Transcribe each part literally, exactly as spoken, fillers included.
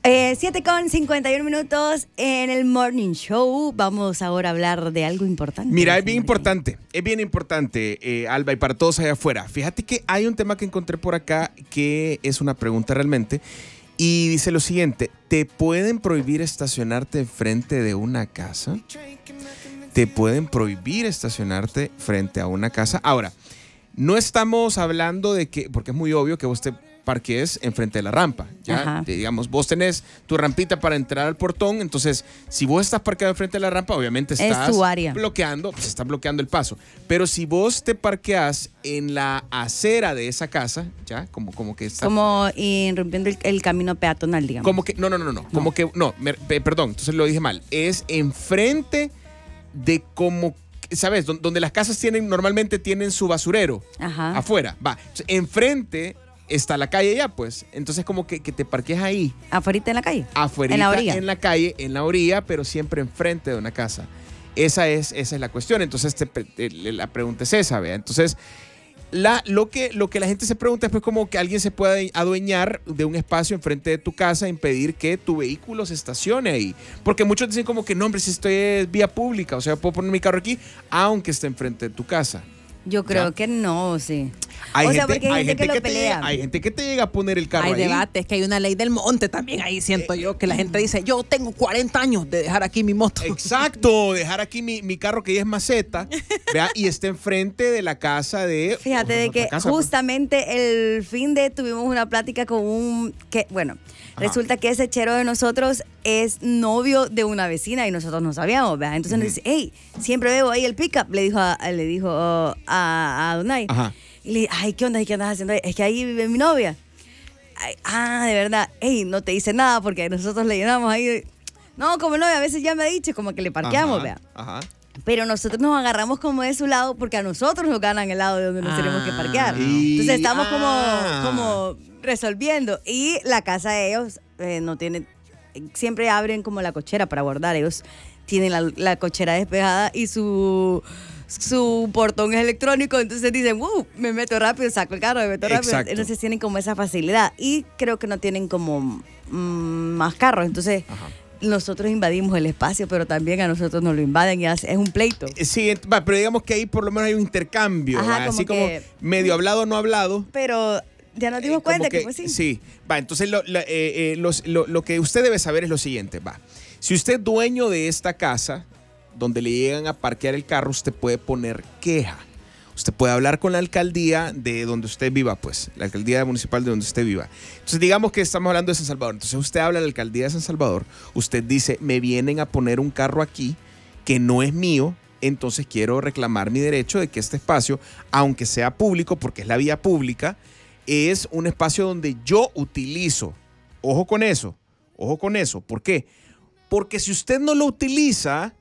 Eh, siete con cincuenta y uno minutos en el Morning Show. Vamos ahora a hablar de algo importante. Mira, es bien importante, es bien importante, eh, Alba, y para todos allá afuera. Fíjate que hay un tema que encontré por acá que es una pregunta realmente. Y dice lo siguiente: ¿te pueden prohibir estacionarte enfrente de una casa? ¿Te pueden prohibir estacionarte frente a una casa? Ahora, no estamos hablando de que, porque es muy obvio que vos te parquees enfrente de la rampa, ¿ya? Digamos, vos tenés tu rampita para entrar al portón, entonces, si vos estás parqueado enfrente de la rampa, obviamente estás es tu área. bloqueando, pues estás bloqueando el paso. Pero si vos te parqueas en la acera de esa casa, ¿ya? Como, como que está... Como irrumpiendo el, el camino peatonal, digamos. Como que, no, no, no, no, no. Como que, no, me, perdón, entonces lo dije mal. Es enfrente de como, ¿sabes? Donde las casas tienen, normalmente tienen su basurero. Ajá. Afuera, va. Entonces, enfrente está la calle ya, pues. Entonces, como que, que te parques ahí. ¿Afuerita en la calle? Afuerita en la orilla. En la calle, en la orilla, pero siempre enfrente de una casa. Esa es, esa es la cuestión. Entonces, te, te, la pregunta es esa, ¿vea? Entonces, la, lo, que, lo que la gente se pregunta es pues como que alguien se pueda adueñar de un espacio enfrente de tu casa e impedir que tu vehículo se estacione ahí. Porque muchos dicen como que no, hombre, si esto es vía pública, o sea, puedo poner mi carro aquí, aunque esté enfrente de tu casa. Yo creo ¿Ya? que no, sí. Hay o gente, sea, porque hay, hay gente, gente que, que lo te pelea. llega, hay gente que te llega a poner el carro hay ahí. Hay debate, es que hay una ley del monte también ahí, siento eh, yo, que la gente dice, yo tengo cuarenta años de dejar aquí mi moto. Exacto, dejar aquí mi, mi carro que ya es maceta, ¿vea? Y está enfrente de la casa de... Fíjate de que casa, justamente pues. El fin de tuvimos una plática con un... que bueno, ajá, resulta que ese chero de nosotros es novio de una vecina y nosotros no sabíamos, ¿verdad? Entonces uh-huh. nos dice, hey, siempre veo ahí el pickup, le dijo a, le dijo a, a Donay. Ajá. Y le dije, ay, ¿qué onda? ¿Y qué andas haciendo ahí? Es que ahí vive mi novia. Ay, ah, de verdad. Ey, no te dice nada porque nosotros le llenamos ahí. No, como novia, a veces ya me ha dicho, como que le parqueamos, vea. Ajá. Pero nosotros nos agarramos como de su lado porque a nosotros nos ganan el lado de donde nos ah, tenemos que parquear. Y, Entonces estamos ah. como, como resolviendo. Y la casa de ellos eh, no tiene... Siempre abren como la cochera para guardar. Ellos tienen la, la cochera despejada y su... su portón es electrónico, entonces dicen, uh, me meto rápido, saco el carro, me meto rápido. Exacto. Entonces tienen como esa facilidad y creo que no tienen como mmm, más carros, entonces ajá, nosotros invadimos el espacio, pero también a nosotros nos lo invaden y es un pleito. Sí, pero digamos que ahí por lo menos hay un intercambio, ajá, así como, que, como medio hablado, no hablado. Pero ya nos dimos eh, cuenta que, que pues sí. Sí, va, entonces lo, lo, eh, eh, los, lo, lo que usted debe saber es lo siguiente, va. Si usted es dueño de esta casa donde le llegan a parquear el carro, usted puede poner queja. Usted puede hablar con la alcaldía de donde usted viva, pues, la alcaldía municipal de donde usted viva. Entonces, digamos que estamos hablando de San Salvador. Entonces, usted habla a la alcaldía de San Salvador, usted dice, me vienen a poner un carro aquí que no es mío, entonces quiero reclamar mi derecho de que este espacio, aunque sea público, porque es la vía pública, es un espacio donde yo utilizo. Ojo con eso, ojo con eso. ¿Por qué? Porque si usted no lo utiliza,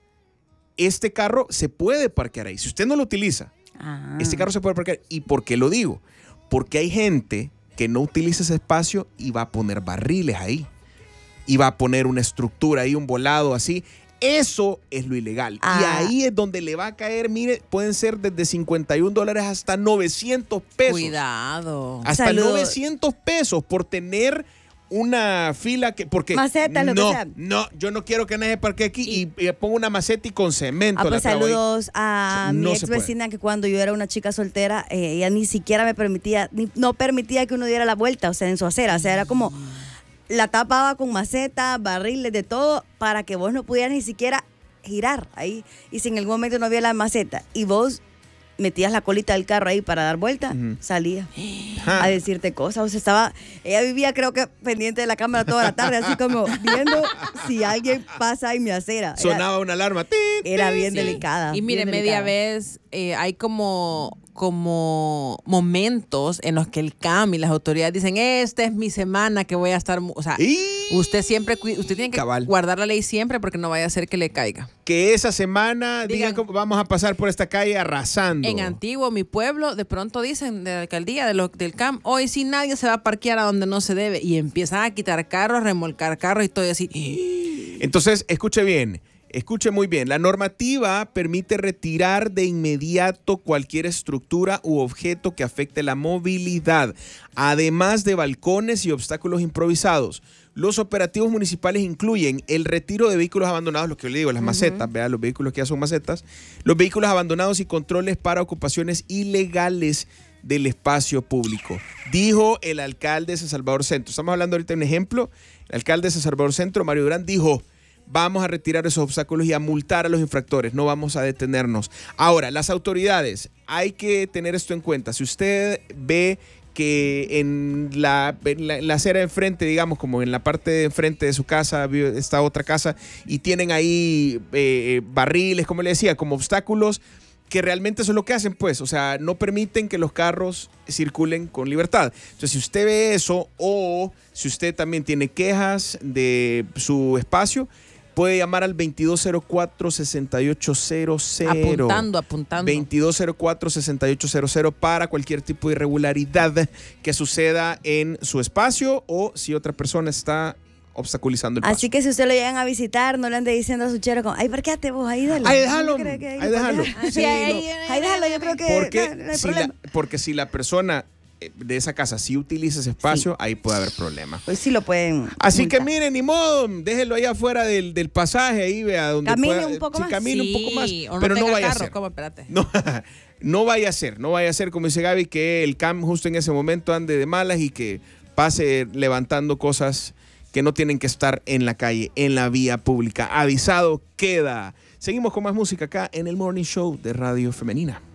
este carro se puede parquear ahí. Si usted no lo utiliza, ah. este carro se puede parquear. ¿Y por qué lo digo? Porque hay gente que no utiliza ese espacio y va a poner barriles ahí. Y va a poner una estructura ahí, un volado así. Eso es lo ilegal. Ah. Y ahí es donde le va a caer, mire, pueden ser desde cincuenta y un dólares hasta novecientos pesos. Cuidado. Hasta Salud. novecientos pesos por tener una fila que, porque maceta, lo no, que sea. no, yo no quiero que nadie parque aquí y, y, y pongo una maceta y con cemento. Ah, pues la saludos a no mi ex vecina que cuando yo era una chica soltera, eh, ella ni siquiera me permitía, ni, no permitía que uno diera la vuelta, o sea, en su acera, o sea, era como, la tapaba con maceta, barriles, de todo, para que vos no pudieras ni siquiera girar ahí, y si en algún momento no había la maceta, y vos metías la colita del carro ahí para dar vuelta, uh-huh, salía a decirte cosas. O sea, estaba, ella vivía creo que pendiente de la cámara toda la tarde, así como viendo si alguien pasa en mi acera. Sonaba era, una alarma. Era bien sí. delicada. Y mire, media delicada. vez eh, hay como, como momentos en los que el C A M y las autoridades dicen, esta es mi semana que voy a estar, o sea, y... usted siempre, usted tiene que Cabal. guardar la ley siempre porque no vaya a ser que le caiga. Que esa semana digan, digan vamos a pasar por esta calle arrasando. En Antiguo, mi pueblo, de pronto dicen de la alcaldía, de lo, del C A M, hoy sí nadie se va a parquear a donde no se debe. Y empiezan a quitar carros, remolcar carros y todo así. Entonces, escuche bien. Escuche muy bien, la normativa permite retirar de inmediato cualquier estructura u objeto que afecte la movilidad, además de balcones y obstáculos improvisados. Los operativos municipales incluyen el retiro de vehículos abandonados, lo que yo le digo, las macetas, uh-huh. ¿verdad? Los vehículos que ya son macetas, los vehículos abandonados y controles para ocupaciones ilegales del espacio público. Dijo el alcalde de San Salvador Centro. Estamos hablando ahorita de un ejemplo. El alcalde de San Salvador Centro, Mario Durán, dijo: vamos a retirar esos obstáculos y a multar a los infractores, no vamos a detenernos. Ahora, las autoridades, hay que tener esto en cuenta. Si usted ve que en la, en la, en la acera de enfrente, digamos, como en la parte de enfrente de su casa, está otra casa, y tienen ahí eh, barriles, como le decía, como obstáculos, que realmente eso es lo que hacen, pues, o sea, no permiten que los carros circulen con libertad. Entonces, si usted ve eso, o si usted también tiene quejas de su espacio, puede llamar al veintidós cero cuatro, sesenta y ocho cero cero. Apuntando, apuntando. veintidós cero cuatro, sesenta y ocho cero cero para cualquier tipo de irregularidad que suceda en su espacio o si otra persona está obstaculizando el paso. Así que si usted lo llegan a visitar, no le ande diciendo a su chero como, ay, parquéate vos, ahí dale. Ahí déjalo, ahí, ahí déjalo. Sí, sí, ahí, no. ahí déjalo, yo creo que porque, no, no hay si problema. la, porque si la persona de esa casa sí utiliza ese espacio, sí, ahí puede haber problemas. Pues sí lo pueden Así multar. que miren, ni modo, déjelo ahí afuera del, del pasaje, ahí vea donde camine pueda, un poco sí, más. Camine sí, un poco más, no pero no vaya carro, a ser. ¿Cómo? Espérate. No, no vaya a ser, no vaya a ser, como dice Gaby, que el C A M justo en ese momento ande de malas y que pase levantando cosas que no tienen que estar en la calle, en la vía pública. Avisado queda. Seguimos con más música acá en el Morning Show de Radio Femenina.